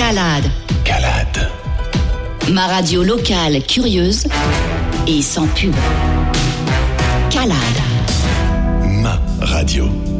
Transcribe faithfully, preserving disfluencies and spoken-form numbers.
Calade. Calade. Ma radio locale curieuse et sans pub. Calade. Ma radio.